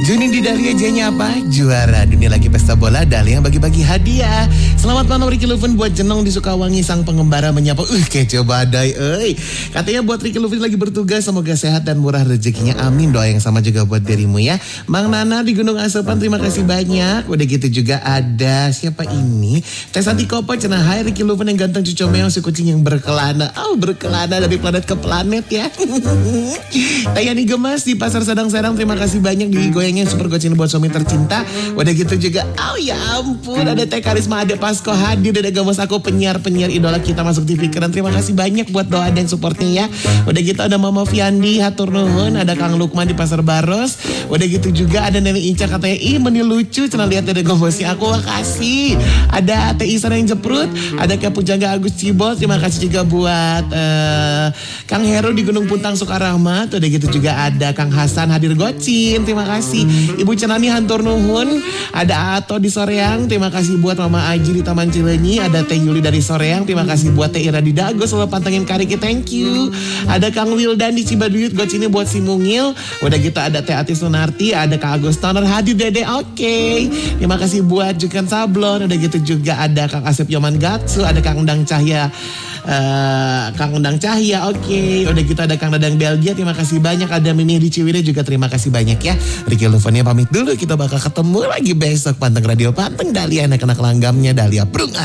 Juni di Dahlia Janya apa? Juara dunia lagi pesta bola, Dahlia yang bagi-bagi hadiah. Selamat malam Ricky Lufin buat Jenong di Sukawangi, sang pengembara menyapa. Kece badai, Katanya buat Ricky Lufin lagi bertugas, semoga sehat dan murah rezekinya. Amin, doa yang sama juga buat dirimu ya. Mang Nana di Gunung Asapan, terima kasih banyak. Udah gitu juga ada, siapa ini? Teh Santi Kopo, cenah hai Ricky Lufin yang ganteng cucu meong, si kucing yang berkelana. Berkelana dari planet ke planet ya. Tayani Gemas di Pasar Sadang Serang, terima kasih banyak digoyangnya super gocin buat suami tercinta. Udah gitu juga, ya ampun, ada Teh Karisma, ada Pasko hadir, ada Gemas aku penyiar-penyiar idola kita masuk TV Keren. Terima kasih banyak buat doa dan supportnya ya. Udah gitu ada Mama Fiandi, hatur nuhun, ada Kang Lukman di Pasar Baros. Udah gitu juga ada Nenek Ica katanya, meni lucu, cenah lihat ada Gemosnya aku, makasih. Ada Teh Isan yang jeprut, ada Kak Pujangga Agus Cibol, terima kasih juga buat Kang Heru di Gunung Puntang Sukarahmat. Udah gitu juga ada Kang Hasan hadir gocin, terima kasih. Ibu Cenani hantur nuhun, ada Ato di Soreang, terima kasih buat Mama Aji di Taman Cileunyi, ada Teh Yuli dari Soreang, terima kasih buat Teh Ira di Dago selalu pantengin Kariki, thank you. Ada Kang Wildan di Cibaduyut gocinnya buat si Mungil. Udah gitu ada Teh Ati Sunarti, ada Kak Agus Toner hadir Dede, oke. Terima kasih buat Jukan Sablon. Udah gitu juga ada Kang Asep Yoman Gatsu, ada Kang Undang Cahya, oke. Udah gitu ada Kang Dadang Belgia, terima kasih banyak. Ada Mimi di Ciwidey juga terima kasih banyak ya. Ricky Lufania pamit dulu, kita bakal ketemu lagi besok. Panteng Radio Panteng Dahlia, anak-anak langgamnya Dahlia Prung.